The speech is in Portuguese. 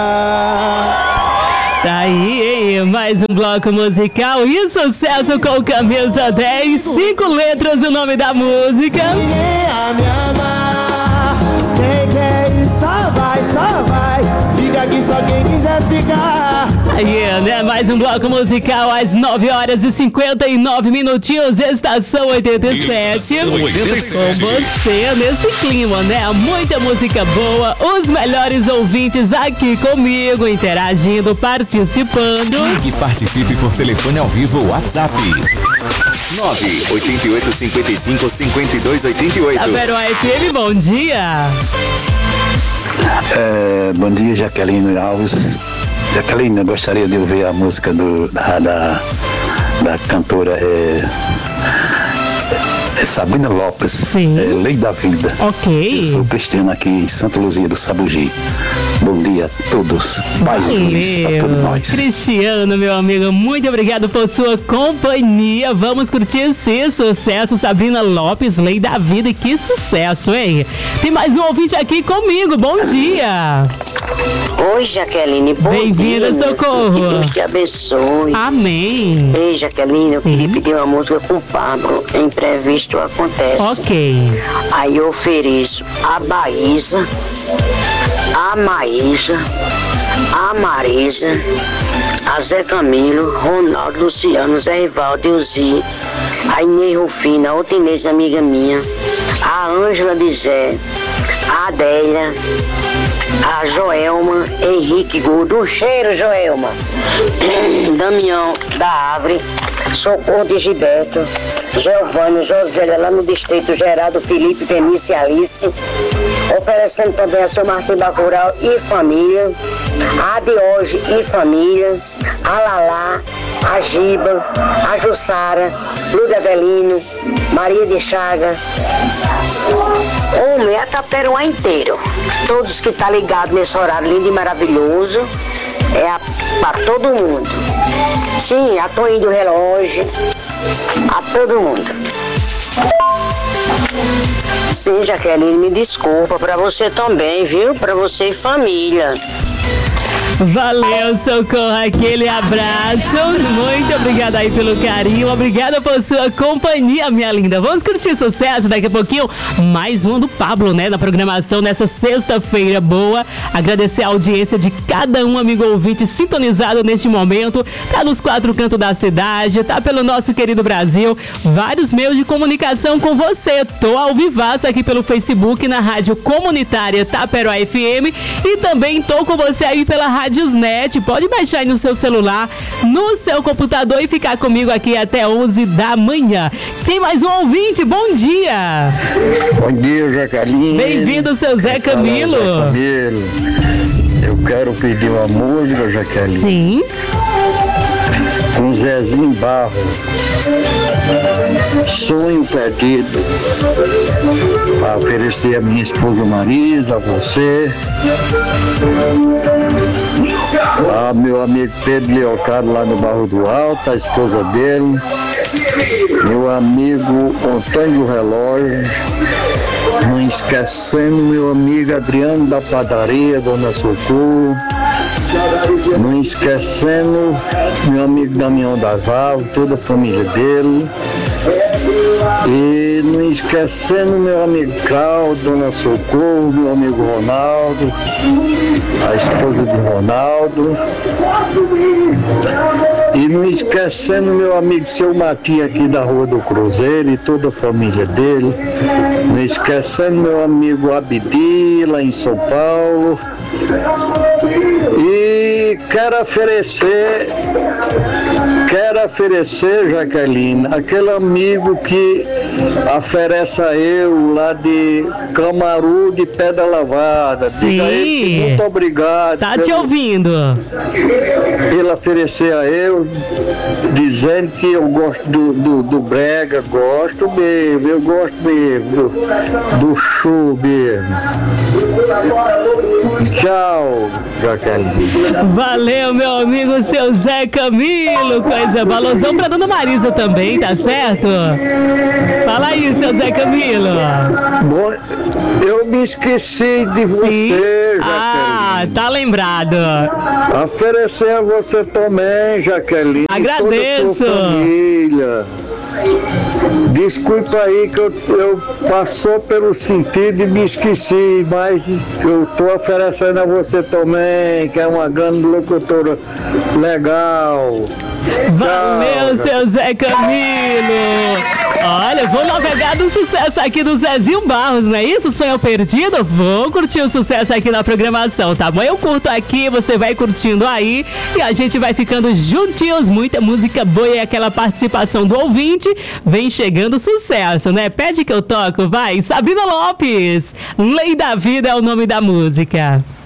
Aí, mais um bloco musical e sucesso com Camisa 10, 5 letras o nome da música. Ninguém a me amar, quem quer ir só vai, fica aqui só quem quiser ficar. Aí, né, mais um bloco musical às 9h59 minutinhos, Estação 87. Estação 87. Com você nesse clima, né? Muita música boa, os melhores ouvintes aqui comigo, interagindo, participando. E participe por telefone ao vivo WhatsApp. 988555288. Tapero FM, bom dia. Bom dia, Jaqueline Alves. Jaqueline, eu gostaria de ouvir a música da cantora Sabrina Lopes. Sim. Lei da Vida. Ok. Eu sou Cristiano aqui em Santa Luzia do Sabugi. Bom dia a todos. Paz e luz para todos nós. Cristiano, meu amigo, muito obrigado por sua companhia. Vamos curtir esse sucesso, Sabrina Lopes, Lei da Vida. E que sucesso, hein? Tem mais um ouvinte aqui comigo. Bom dia. Oi, Jaqueline, bom Bem-vinda, dia. Socorro. Que Deus te abençoe. Amém. Ei, Jaqueline, eu Sim. queria pedir uma música com o Pablo. Imprevisto acontece. Ok. Aí eu ofereço a Baísa, a Maísa, a Marisa, a Zé Camilo, Ronaldo, Luciano, Zé Rivaldo, Euzi, a Inês Rufina, a outra Inês, amiga minha, a Ângela de Zé, a Adélia, a Joelma, Henrique Gordo, um cheiro, Joelma, Damião da Árvore, Socorro de Gilberto, Giovanni, José, lá no Distrito Geraldo, Felipe, Vinícius e Alice, oferecendo também a seu Martim Bacurau e família, a Dioge e família, a Lalá, a Giba, a Jussara, Lúcia Avelino, Maria de Chaga, o meu Taperoá inteiro. Todos que estão ligados nesse horário lindo e maravilhoso, para todo mundo. Sim, a Toinho do Relógio, a todo mundo. Sim, Jaqueline, me desculpa, para você também, viu? Para você e família. Valeu, Socorro, aquele abraço. Muito obrigada aí pelo carinho. Obrigada por sua companhia, minha linda. Vamos curtir sucesso daqui a pouquinho. Mais um do Pablo, né? Na programação nessa sexta-feira boa. Agradecer a audiência de cada um amigo ouvinte sintonizado neste momento. Tá nos 4 cantos da cidade, tá pelo nosso querido Brasil. Vários meios de comunicação com você. Tô ao vivaço aqui pelo Facebook, na Rádio Comunitária Taperoá FM. E também tô com você aí pela Rádios Net. Pode baixar aí no seu celular, no seu computador e ficar comigo aqui até 11 da manhã. Tem mais um ouvinte, bom dia. Bom dia, Jaqueline. Bem-vindo, seu Zé Camilo. Zé Camilo. Eu quero pedir uma música, Jaqueline. Sim. Com Zezinho Barro. Sonho Perdido. Para oferecer a minha esposa Marisa, a você. A meu amigo Pedro Leocádio lá no Barro do Alto, a esposa dele. Meu amigo Antônio do Relógio. Não esquecendo meu amigo Adriano da Padaria, Dona Socorro. Não esquecendo meu amigo Damião da Val, toda a família dele. E não esquecendo meu amigo Cal, Dona Socorro, meu amigo Ronaldo, a esposa de Ronaldo. E não esquecendo meu amigo Seu Mati aqui da Rua do Cruzeiro e toda a família dele. Não esquecendo meu amigo Abdi lá em São Paulo. E quero oferecer, Jaqueline, aquele amigo que oferece a eu lá de Camaru de Pedra Lavada. Sim. Diga a ele que muito obrigado. Tá te ouvindo. Ele oferecer a eu, dizendo que eu gosto do brega, gosto mesmo, eu gosto mesmo do show mesmo. Tchau, Jaqueline. Valeu, meu amigo, seu Zé Camilo. Coisa boa. Alusão pra dona Marisa também, tá certo? Fala aí, seu Zé Camilo. Bom, eu me esqueci de você, Jaqueline. Tá lembrado. Oferecer a você também, Jaqueline. Agradeço. Toda a sua família. Desculpa aí que eu passou pelo sentido e me esqueci, mas eu tô oferecendo a você também, que é uma grande locutora legal. Valeu, seu Zé Camilo. Olha, vou navegar do sucesso aqui do Zezinho Barros, não é isso? Sonho perdido? Vou curtir o sucesso aqui na programação, tá bom? Eu curto aqui, você vai curtindo aí e a gente vai ficando juntinhos. Muita música boa e aquela participação do ouvinte. Vem chegando sucesso, né? Pede que eu toco, vai. Sabrina Lopes, Lei da Vida é o nome da música.